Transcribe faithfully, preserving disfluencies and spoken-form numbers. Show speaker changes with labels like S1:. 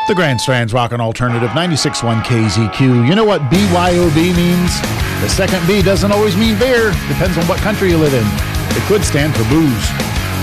S1: The Grand Strand's Rockin' Alternative, ninety-six point one K Z Q. You know what B Y O B means? The second B doesn't always mean beer. Depends on what country you live in. It could stand for booze.